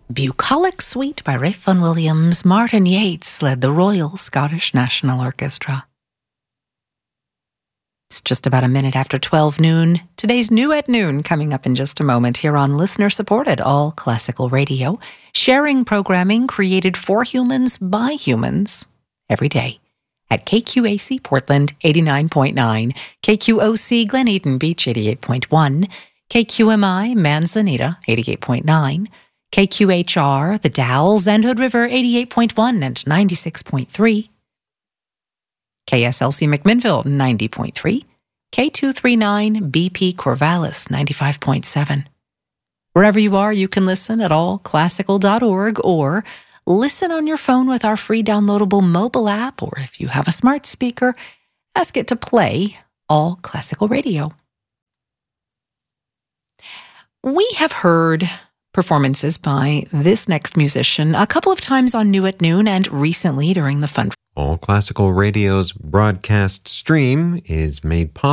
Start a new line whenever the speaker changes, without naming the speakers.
Bucolic Suite by Ralph Vaughan Williams. Martin Yates led the Royal Scottish National Orchestra. It's just about a minute after 12 noon. Today's New at Noon coming up in just a moment here on listener-supported All Classical Radio, sharing programming created for humans by humans every day at KQAC Portland 89.9, KQOC Glen Eden Beach 88.1, KQMI Manzanita 88.9, KQHR The Dalles and Hood River 88.1 and 96.3, KSLC McMinnville 90.3, K239 BP Corvallis 95.7. Wherever you are, you can listen at allclassical.org or listen on your phone with our free downloadable mobile app, or if you have a smart speaker, ask it to play All Classical Radio. We have heard performances by this next musician a couple of times on New at Noon and recently during the fund.
All Classical Radio's broadcast stream is made possible